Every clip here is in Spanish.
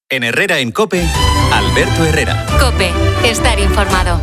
En Herrera en COPE, Alberto Herrera. COPE, estar informado.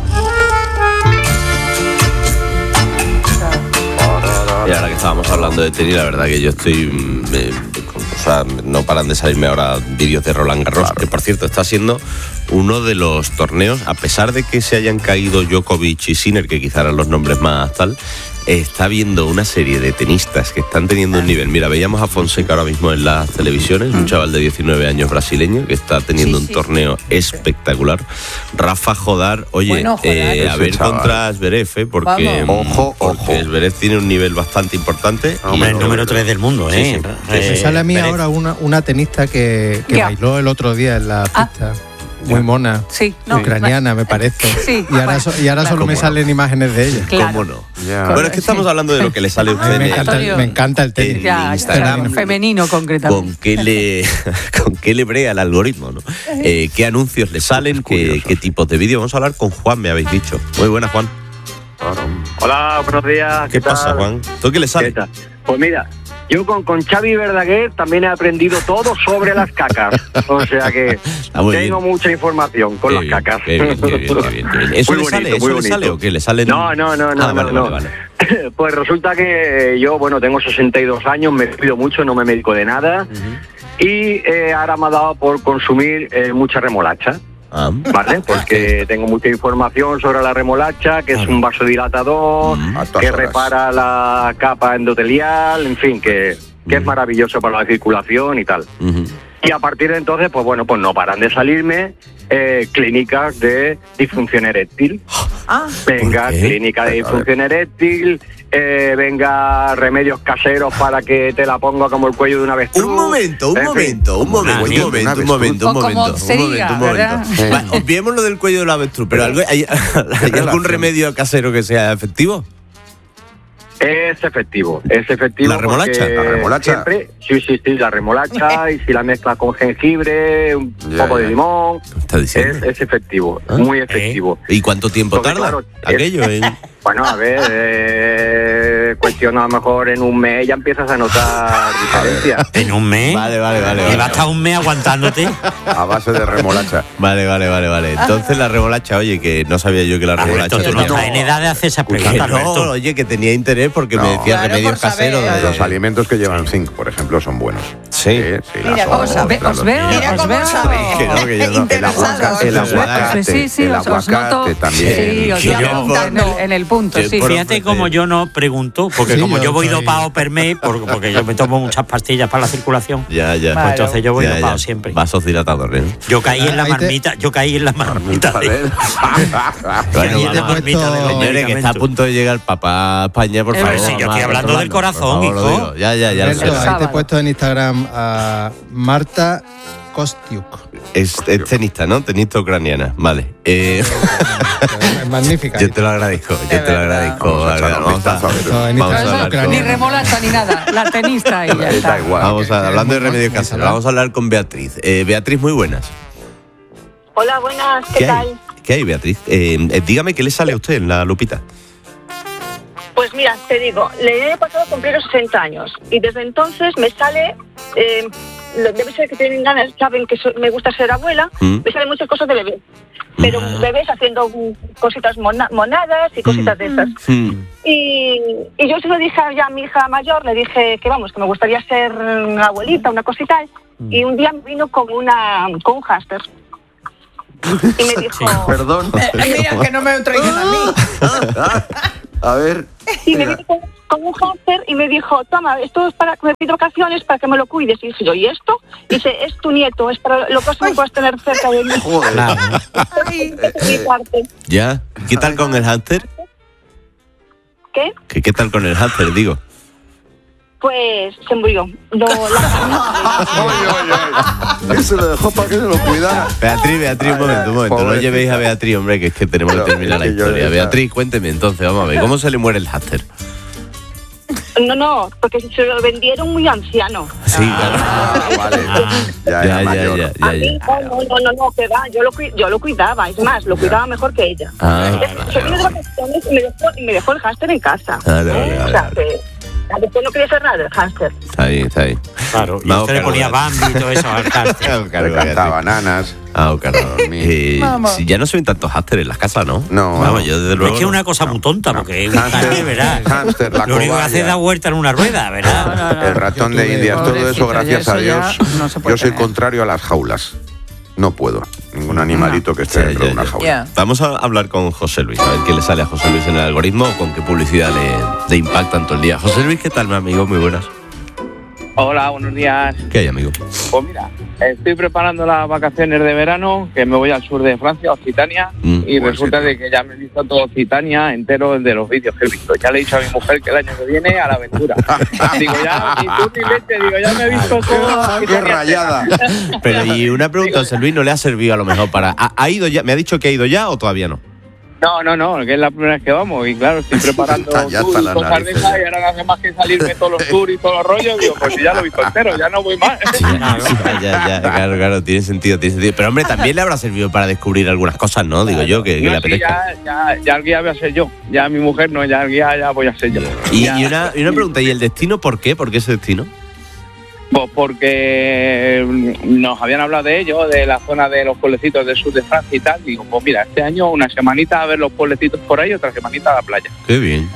Y ahora que estábamos hablando de tenis, la verdad que yo estoy... no paran de salirme ahora vídeos de Roland Garros, que por cierto está siendo uno de los torneos, a pesar de que se hayan caído Djokovic y Sinner, que quizá eran los nombres más tal, está habiendo una serie de tenistas que están teniendo un nivel. Mira, veíamos a Fonseca ahora mismo en las televisiones, un chaval de 19 años brasileño que está teniendo un torneo espectacular. Rafa Jodar, oye, a ver contra Zverev, porque Zverev tiene un nivel bastante importante. Hombre, el número 3 del mundo, ¿eh? Me sale a mí ahora una tenista que bailó el otro día en la pista. Muy mona, ucraniana me parece. Sí, y ahora solo me salen imágenes de ella. Claro. ¿Cómo no? Bueno, es que estamos hablando de lo que le sale a usted. Me encanta el tenis. Instagram femenino concretamente. ¿Con qué le brega el algoritmo, ¿no? ¿Qué anuncios le salen? ¿Qué tipos de vídeos? Vamos a hablar con Juan, me habéis dicho. Muy buenas, Juan. Hola, buenos días. ¿Qué pasa, Juan? ¿Tú qué le sale? Pues mira, yo con Xavi Verdaguer también he aprendido todo sobre las cacas. O sea que tengo mucha información con las cacas. Qué bien. ¿Eso le sale? ¿Eso le sale o qué? ¿Le sale? No. Vale. Pues resulta que yo, tengo 62 años, me cuido mucho, no me medico de nada. Y ahora me ha dado por consumir mucha remolacha. ¿Vale? Porque tengo mucha información sobre la remolacha, que es un vasodilatador, que repara la capa endotelial, en fin, que es maravilloso para la circulación y tal. Y a partir de entonces, pues no paran de salirme clínicas de disfunción eréctil. Venga, clínica de disfunción eréctil, venga, remedios caseros para que te la ponga como el cuello de una avestruz. Un momento. Obviemos lo del cuello de la avestruz, pero ¿hay algún remedio casero que sea efectivo? Es efectivo. ¿La remolacha? Siempre, sí, la remolacha, y si la mezclas con jengibre, un poco de limón, es efectivo, muy efectivo. ¿Y cuánto tiempo tarda aquello? Bueno, a ver, cuestión a lo mejor en un mes ya empiezas a notar diferencia. ¿En un mes? Vale. ¿Y va a estar un mes aguantándote? A base de remolacha. Vale. Entonces la remolacha, oye, que no sabía yo que la remolacha... Tú no estás en edad de hacer esas preguntas, Alberto. No, oye, que tenía interés porque me decía remedios caseros. Los alimentos que llevan zinc, por ejemplo, son buenos. Sí. Mira cómo sabe, os veo. El aguacate también. Sí, os veo apuntando en el punto, sí. Fíjate como yo no pregunto, porque como yo voy dopado per mes, porque yo me tomo muchas pastillas para la circulación. Ya. Pues entonces yo voy dopado siempre. Vasos dilatadores, ¿no? Yo caí en la marmita. Señores, que está a punto de llegar papá a España, por favor. Sí, yo estoy hablando del corazón, hijo. Ya. Ahí te he puesto en Instagram a Marta Kostiuk. Es tenista, ¿no? Tenista ucraniana, vale. Es magnífica. Yo te lo agradezco. Ni remolacha ni nada, la tenista y ya está. Hablando de remedios caseros, vamos a hablar con Beatriz. Beatriz, muy buenas. Hola, buenas, ¿qué tal? ¿Qué hay, Beatriz? Dígame, ¿qué le sale a usted en la lupita? Pues mira, te digo, le he pasado a cumplir los 60 años y desde entonces me sale, debe ser que tienen ganas, saben que me gusta ser abuela, me salen muchas cosas de bebé, pero bebés haciendo cositas monadas y cositas de esas. Y yo se lo dije ya a mi hija mayor, le dije que me gustaría ser una abuelita, una cosita, y un día me vino con un hámster. Y me dijo... Perdón. Mira, que no me traigan a mí. A ver. Y me vino con un hámster y me dijo, toma, esto es para que me pido vacaciones para que me lo cuides. Y dije yo, ¿y esto? Y dice, es tu nieto, es para lo próximo que puedas tener cerca de mí. Joder. ¿Ya? ¿Qué tal con el hámster? ¿Qué? ¿Qué tal con el hámster, digo? Pues se murió. Se lo dejó para que se lo cuidara. Beatriz, un momento. No llevéis a Beatriz, hombre, que es que tenemos que terminar la historia. Beatriz, cuénteme entonces, vamos a ver, ¿cómo se le muere el hámster? No, porque se lo vendieron muy anciano. Sí, claro. Vale. Ya. A mí, no, que va, yo lo cuidaba, es más, lo cuidaba mejor que ella. Se vino de vacaciones y me dejó el hámster en casa. Vale. Después no quería ser nada del hámster. Está ahí. Claro, y usted le ponía Bambi y todo eso al hámster. Le cantaba bananas. Si ya no se ven tantos hámsters en las casas, ¿no? No. Vamos, yo desde luego. Es que es una cosa muy tonta, porque es un hámster, ¿verdad? Hámster, la lo único que hace es cobaya. dar vuelta en una rueda, ¿verdad? El ratón de Indias, todo eso, gracias a Dios. Yo soy contrario a las jaulas. No puedo. Ningún animalito que esté dentro de una jaula. Vamos a hablar con José Luis, a ver qué le sale a José Luis en el algoritmo o con qué publicidad le impacta todo el día. José Luis, ¿qué tal, mi amigo? Muy buenas. Hola, buenos días. ¿Qué hay, amigo? Pues mira, estoy preparando las vacaciones de verano, que me voy al sur de Francia, a Occitania, y resulta de que ya me he visto todo Occitania entero de los vídeos que he visto. Ya le he dicho a mi mujer que el año que viene a la aventura. Digo, ya, ni tú ni leche, digo, ya me he visto todo. ¡Qué rayada! Pero, y una pregunta, José Luis, ¿no le ha servido a lo mejor para... ¿Ha ido ya? ¿Me ha dicho que ha ido ya o todavía no? No, que es la primera vez que vamos, y claro, estoy preparando tours y cosas de esas, y ahora no hace más que salirme todos los tours y todos los rollos, digo, pues si ya lo he visto entero, ya no voy más. Sí, claro, tiene sentido. Pero hombre, también le habrá servido para descubrir algunas cosas, ¿no? Digo yo, que le apetezca. Ya el guía voy a ser yo, ya mi mujer no, ya el guía ya voy a ser yo. Y una pregunta, ¿y el destino por qué? ¿Por qué ese destino? Pues porque nos habían hablado de ello, de la zona de los pueblecitos del sur de Francia y tal. Digo, pues mira, este año una semanita a ver los pueblecitos por ahí, otra semanita a la playa. Qué bien.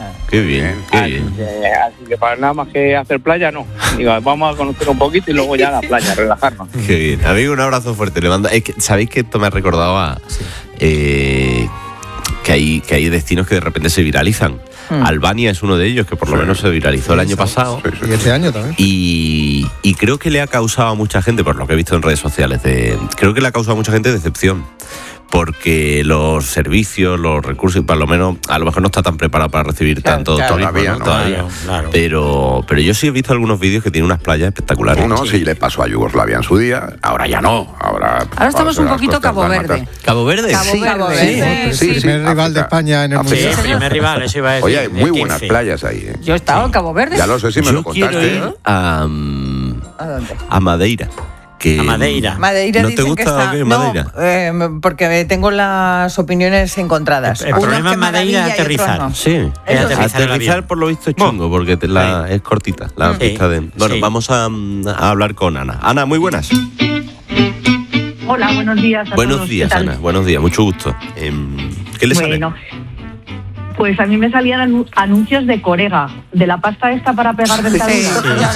Así que para nada más que hacer playa, no. Digo, vamos a conocer un poquito y luego ya a la playa, relajarnos. Qué bien. Amigo, un abrazo fuerte. Le mando. Es que, ¿sabéis que esto me ha recordado a que hay destinos que de repente se viralizan? Albania es uno de ellos, que por lo menos se viralizó el año pasado. Y este año también. Y creo que le ha causado a mucha gente, por lo que he visto en redes sociales, creo que le ha causado a mucha gente decepción. Porque los servicios, los recursos, por lo menos, a lo mejor no está tan preparado para recibir tanto turismo, ¿no? Todavía. Claro. Pero yo sí he visto algunos vídeos que tienen unas playas espectaculares. No, sí, le pasó a Yugoslavia en su día, ahora ya no. Ahora estamos un poquito Cabo Verde. ¿Cabo Verde? Cabo Verde. Sí, primer rival de España en el Mundial. Sí, primer rival, eso iba a decir. Oye, hay muy buenas playas ahí. Yo he estado en Cabo Verde. Ya lo sé, si me lo contaste. Yo quiero ir ¿A dónde? a Madeira. A Madeira. Madeira ¿No te gusta que está, Madeira? No, porque tengo las opiniones encontradas. El problema en Madeira es aterrizar. No. Sí, aterrizar por lo visto es chungo, porque es cortita la pista de... Bueno, vamos a hablar con Ana. Ana, muy buenas. Hola, buenos días a Buenos todos. días, Ana, buenos días, mucho gusto. ¿Qué le sale? Pues a mí me salían anuncios de Corega, de la pasta esta para pegar dentaduras.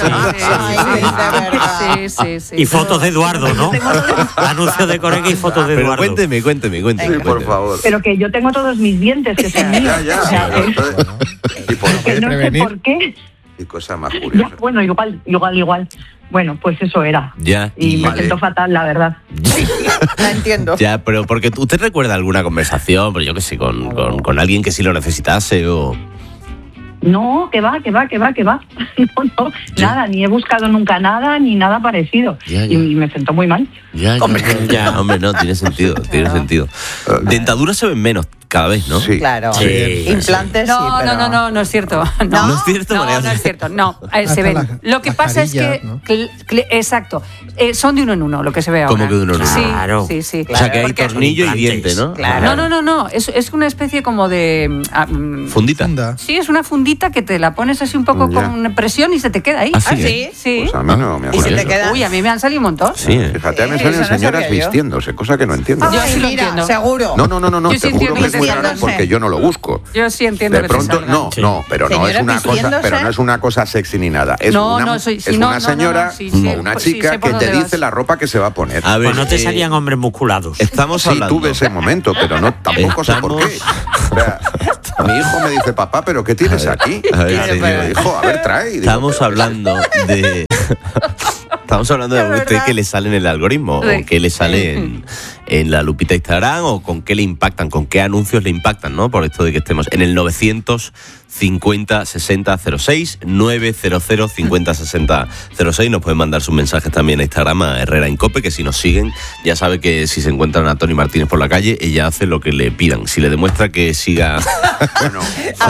Sí. Y fotos de Eduardo, ¿no? Anuncios de Corega y fotos de Eduardo. Pero cuénteme. Sí, por favor. Pero que yo tengo todos mis dientes, que son míos. Ya. O sea, ¿Y por que qué? no sé por qué. Y cosa más curiosa. Bueno, igual. Bueno, pues eso era. Ya. Y me siento fatal, la verdad. La entiendo. Ya, pero porque usted recuerda alguna conversación, pero yo qué sé, con alguien que sí lo necesitase o... No, que va. No, nada, ni he buscado nunca nada, ni nada parecido. Ya. Y me siento muy mal. Ya, hombre, no, tiene sentido. Dentaduras se ven menos cada vez, ¿no? Sí. Claro. Sí. Implantes, No, sí, pero... no es cierto. ¿No es cierto, María? No es cierto. No, se ven. Lo que pasa es que, ¿no? exacto, son de uno en uno lo que se ve ahora. ¿Cómo que de uno en uno? Sí, Claro. sí. O sea, que hay Porque- tornillo y diente, ¿no? Claro. No. Es una especie como de... ¿Fundita? Sí, es una fundita que te la pones así un poco Ya. con presión y se te queda ahí. ¿Ah, sí? Sí. Pues a mí no me ha Y se salido. te queda... Uy, a mí me han salido un montón. Sí. Fíjate, a mí me Sí, salen eso no señoras sabía yo. vistiéndose, cosa que no entiendo. Yo sí lo mira, entiendo. seguro. No, Yo sí te juro que es muy entiendo raro porque yo no lo busco. Yo sí entiendo De que te pronto, salga. no, pero no es Señoras una cosa, vistiéndose. pero no es una cosa sexy ni nada. Es No, una, no, soy- es sí, no, una no, señora no, sí, sí, o una sí, chica sé por que te dónde dice vas. la ropa que se va a poner. A ver, Pues no te salían hombres musculados. Estamos Sí, hablando... tuve ese momento, pero no tampoco sé por qué. O sea, mi hijo me dice, papá, ¿pero qué tienes aquí? a ver, Y le digo, señor. hijo, a ver, trae. Y digo, Estamos hablando de... Estamos hablando de a usted que le sale en el algoritmo, Sí. o qué le sale en la lupita de Instagram, o con qué le impactan, con qué anuncios le impactan, ¿no? Por esto de que estemos en el 950 60 06, 900 50 60 06. Nos pueden mandar sus mensajes también a Instagram, a Herrera en Cope, que si nos siguen, ya sabe que si se encuentran a Tony Martínez por la calle, ella hace lo que le pidan. Si le demuestra que siga... bueno,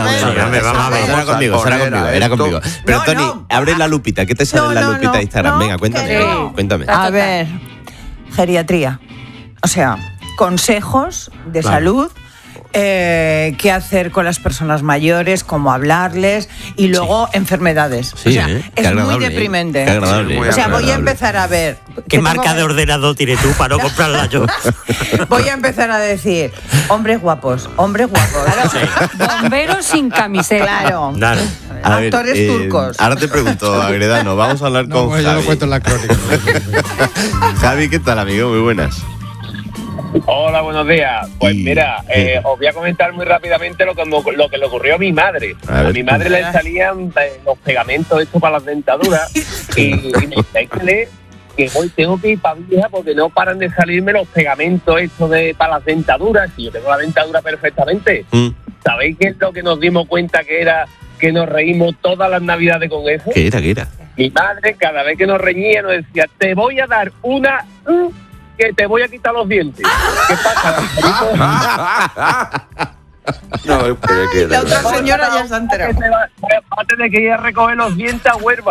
Era conmigo. Pero No, Tony, no. abre la lupita. ¿Qué te sale No, en la no, lupita no, de Instagram? no, Venga, cuéntame. que no. Cuéntame. A ver, geriatría. O sea, consejos de salud qué hacer con las personas mayores, cómo hablarles y luego enfermedades. Sí, o sea, es muy deprimente. Qué agradable. O sea, voy a empezar a ver... ¿Qué marca de ordenador tienes tú para no comprarla yo? Voy a empezar a decir, hombres guapos. Bomberos sin camiseta. Claro. Actores turcos. Ahora te pregunto, Agredano, vamos a hablar con Javi. Yo lo cuento en la crónica. Javi, ¿qué tal, amigo? Muy buenas. Hola, buenos días. Pues mira, os voy a comentar muy rápidamente lo que le ocurrió a mi madre. A mi madre le salían los pegamentos estos para las dentaduras y me dice que hoy tengo que ir para vieja porque no paran de salirme los pegamentos estos para las dentaduras y yo tengo la dentadura perfectamente. ¿Sabéis qué es lo que nos dimos cuenta que era que nos reímos todas las navidades con eso? ¿Qué era? Mi madre cada vez que nos reñía nos decía, te voy a dar una... que te voy a quitar los dientes. ¿Qué pasa? No, pero es que... La otra señora ya se ha enterado. Va a tener que ir a recoger los dientes a Huelva.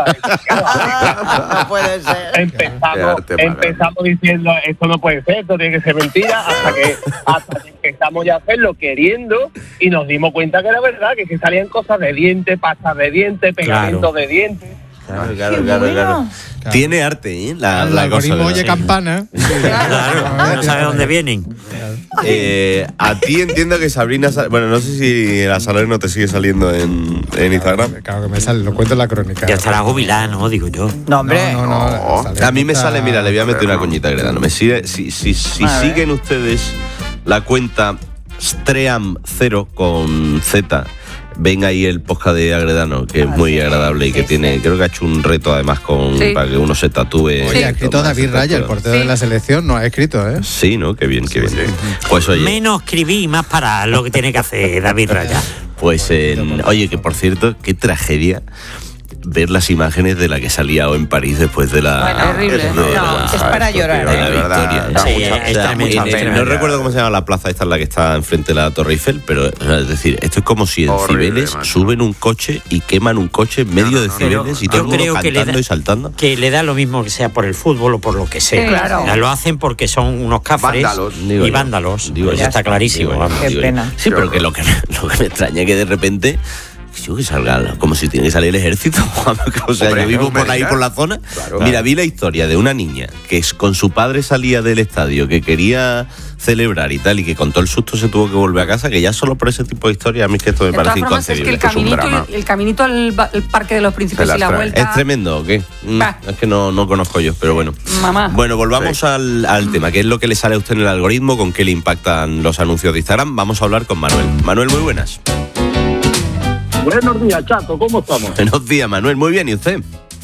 No puede ser. Empezamos diciendo, esto no puede ser, esto tiene que ser mentira, hasta que empezamos ya a hacerlo queriendo y nos dimos cuenta que era verdad, que salían cosas de dientes, pastas de dientes, pegamentos de dientes. Claro. Tiene arte, ¿eh? El algoritmo oye campana. Claro, no sabe dónde vienen. A ti entiendo que Sabrina... Bueno, no sé si la Saler no te sigue saliendo en Instagram. Claro que me sale, lo cuento en la crónica. Ya estará jubilada, ¿no? Digo yo. No, hombre. No. A mí me sale, mira, le voy a meter una coñita, Agredano. Si siguen ustedes la cuenta Stream0 con Z... Ven ahí el podcast de Agredano, que es muy agradable y que tiene, creo que ha hecho un reto además para que uno se tatúe. Oye, ha escrito David Raya, el portero de la selección, no ha escrito, ¿eh? Sí, ¿no? Qué bien. Pues oye. Menos escribir y más parar lo que tiene que hacer David Raya. Pues, oye, que por cierto, qué tragedia ver las imágenes de la que salía en París después de la... Bueno, horrible. Es para llorar. De la victoria. No recuerdo cómo se llama la plaza esta en la que está enfrente de la Torre Eiffel, pero es decir, esto es como si en Cibeles suben un coche y queman un coche en medio de Cibeles y todo el mundo cantando y saltando. Que le da lo mismo que sea por el fútbol o por lo que sea. Claro. Lo hacen porque son unos cáfares y vándalos. Eso está clarísimo. Qué pena. Sí, pero que lo que me extraña es que de repente... Que salga como si tiene que salir el ejército. O sea, yo vivo por ahí por la zona. Claro. Mira, vi la historia de una niña que con su padre salía del estadio, que quería celebrar y tal, y que con todo el susto se tuvo que volver a casa, que ya solo por ese tipo de historia a mí es que esto me parece inconcebible. Es que el caminito al Parque de los Príncipes y la vuelta... ¿Es tremendo o qué? Es que no conozco yo, pero bueno. Mamá. Bueno, volvamos al tema, que es lo que le sale a usted en el algoritmo, con qué le impactan los anuncios de Instagram. Vamos a hablar con Manuel. Manuel, muy buenas. Buenos días, Chato, ¿cómo estamos? Buenos días, Manuel, muy bien, ¿y usted?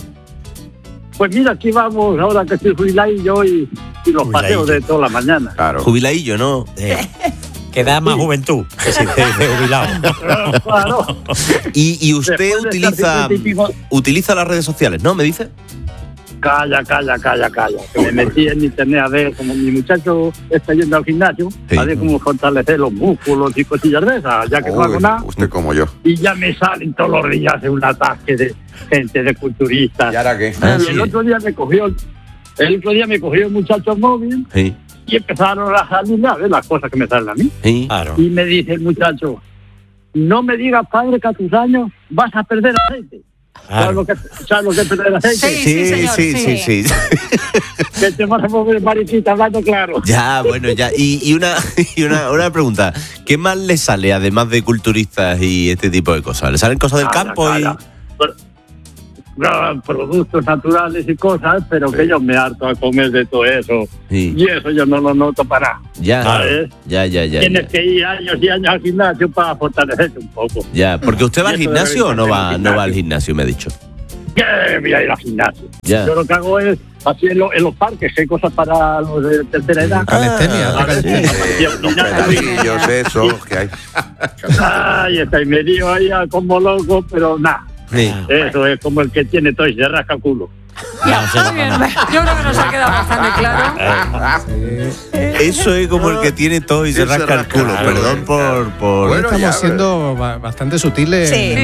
Pues mira, aquí vamos, ahora que estoy jubiladillo y los paseos de toda la mañana. Claro. Jubiladillo, ¿no? Que da más juventud que si te jubilado. Claro. ¿Y usted utiliza las redes sociales, no? ¿Me dice? Calla. Que me metí en internet a ver, como mi muchacho está yendo al gimnasio, a ver cómo fortalecer los músculos y cosillas de esas, ya que no hago nada. Usted como yo. Y ya me salen todos los días un ataque de gente, de culturistas. ¿Y ahora qué? Y el otro día me cogió el muchacho móvil y empezaron a salir a ver las cosas que me salen a mí. Claro. Y me dice el muchacho, no me digas, padre, que a tus años vas a perder aceite. ¿Sabes lo que es perder aceite? Sí. Que te vas a mover mariquita hablando claro. Ya, bueno, ya. Y una pregunta. ¿Qué más le sale, además de culturistas y este tipo de cosas? ¿Le salen cosas del campo? Productos naturales y cosas, pero que yo me harto a comer de todo eso. Y eso yo no lo noto para nada. ¿Sabes? Ya. Tienes que ir años y años al gimnasio para fortalecerte un poco. Ya, porque usted va al gimnasio o no va al gimnasio, me ha dicho. Que voy a ir al gimnasio. Ya. Yo lo que hago es así en los parques, hay cosas para los de tercera edad. Calistenia. Los pedalillos, eso que hay. Ay, está y me dio ahí como loco, pero nada. Sí. Eso es como el que tiene todo y se rasca el culo. Ya, muy bien. Yo creo que nos ha quedado bastante claro. Eso es como el que tiene todo y se rasca el culo. Perdón por... Bueno, estamos siendo bastante sutiles. Sí.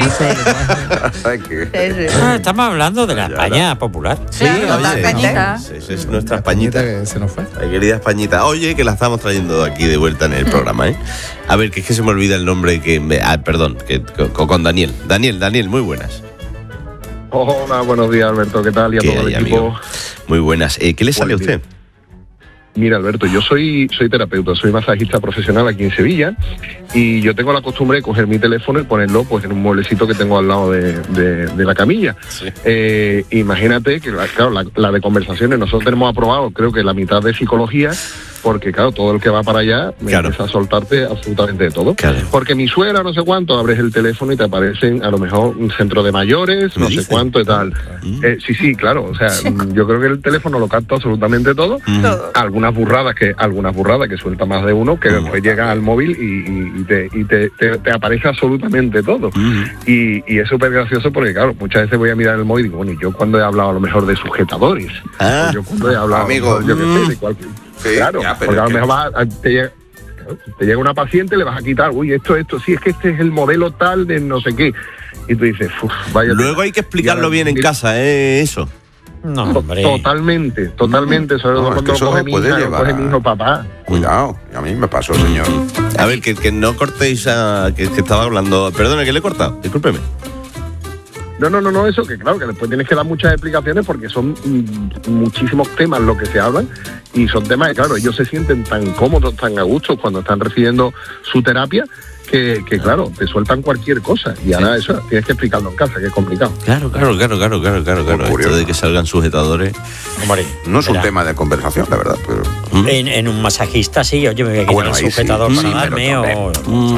Estamos hablando de la España popular. Sí, la Españita. Es nuestra Españita que se nos fue. La querida Españita. Oye, que la estamos trayendo aquí de vuelta en el programa, ¿eh? A ver, que es que se me olvida el nombre perdón, con Daniel. Daniel, muy buenas. Hola, buenos días, Alberto, ¿qué tal? Y a todo el equipo. Amigo. Muy buenas. ¿Qué le sale a usted? Mira, Alberto, yo soy terapeuta, soy masajista profesional aquí en Sevilla y yo tengo la costumbre de coger mi teléfono y ponerlo pues en un mueblecito que tengo al lado de la camilla. Sí. Imagínate que, claro, la de conversaciones, nosotros tenemos aprobado creo que la mitad de psicología, porque claro, todo el que va para allá me empieza a soltarte absolutamente de todo. Claro. Porque mi suegra, no sé cuánto, abres el teléfono y te aparecen a lo mejor un centro de mayores, no sé cuánto y tal. Sí, claro, o sea, yo creo que el teléfono lo capta absolutamente todo. Algunas burradas que suelta más de uno, que después llega al móvil y te aparece absolutamente todo. Y es súper gracioso porque, claro, muchas veces voy a mirar el móvil y digo, bueno, yo cuando he hablado a lo mejor de sujetadores, o yo cuando he hablado, amigo, yo qué sé, de cualquier... Sí, claro, porque a lo mejor te llega una paciente, le vas a quitar, esto, sí, es que este es el modelo tal de no sé qué. Y tú dices, vaya. Luego hay que explicarlo bien en casa, eso. No, hombre. Totalmente, sobre todo cuando coge mi hijo, papá. Cuidado, a mí me pasó, señor. A ver, que no cortéis que estaba hablando. Perdone, que le he cortado, discúlpeme. No, eso que claro, que después tienes que dar muchas explicaciones porque son muchísimos temas los que se hablan y son temas que, claro, ellos se sienten tan cómodos, tan a gusto cuando están recibiendo su terapia que claro, te sueltan cualquier cosa y ahora eso tienes que explicarlo en casa, que es complicado. Claro. Esto de que salgan sujetadores. Hombre, no es un tema de conversación, la verdad. Pero... En un masajista sí, oye, me voy a quitar el sujetador para darme o...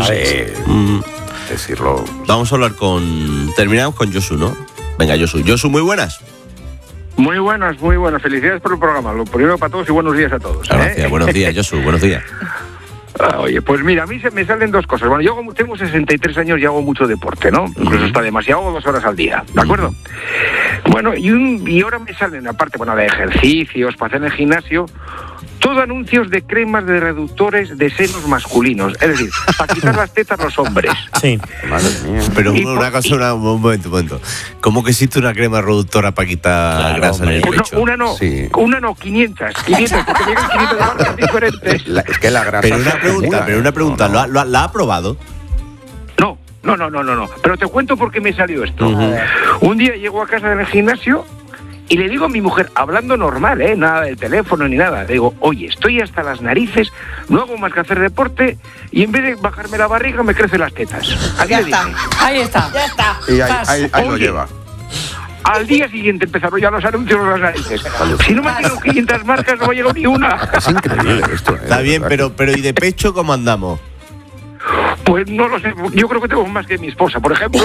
decirlo. Vamos a hablar terminamos con Josu, ¿no? Venga, Josu, muy buenas. Muy buenas. Felicidades por el programa. Lo primero para todos y buenos días a todos. Gracias, buenos días, Josu, buenos días. Oye, pues mira, a mí me salen dos cosas. Bueno, yo tengo 63 años y hago mucho deporte, ¿no? Incluso está demasiado, hago 2 horas al día, ¿de acuerdo? Bueno, y ahora me salen, aparte, de ejercicios, para hacer en el gimnasio, todo anuncios de cremas de reductores de senos masculinos. Es decir, para quitar las tetas a los hombres. Sí. Madre mía. Pero un momento. ¿Cómo que existe una crema reductora para quitar grasa en el pecho? Una no, 500, porque llegan 500 de marcas diferentes. Es que la grasa... Pero una pregunta, no. ¿La ha probado? No. Pero te cuento por qué me salió esto. Un día llego a casa del gimnasio y le digo a mi mujer, hablando normal, nada del teléfono ni nada, le digo, oye, estoy hasta las narices, no hago más que hacer deporte y en vez de bajarme la barriga me crecen las tetas. Ahí está. Y ahí lo lleva. Al día siguiente empezaron ya los anuncios en las narices. Si no me tengo 500 marcas no me llegado ni una. Es increíble esto. Está bien, pero ¿y de pecho cómo andamos? Pues no lo sé, yo creo que tengo más que mi esposa, por ejemplo.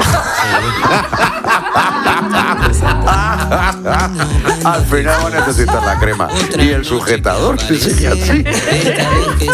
Al final va a necesitar la crema y el sujetador, sí.